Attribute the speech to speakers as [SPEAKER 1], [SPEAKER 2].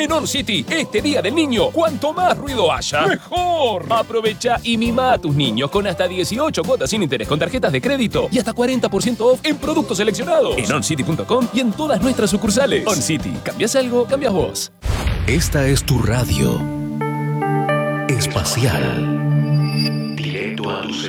[SPEAKER 1] En On City, este Día del Niño, cuanto más ruido haya, ¡mejor! Aprovecha y mima a tus niños con hasta 18 cuotas sin interés con tarjetas de crédito y hasta 40% off en productos seleccionados. En oncity.com y en todas nuestras sucursales. On City, ¿cambias algo? Cambias vos.
[SPEAKER 2] Esta es tu radio espacial. Directo a tu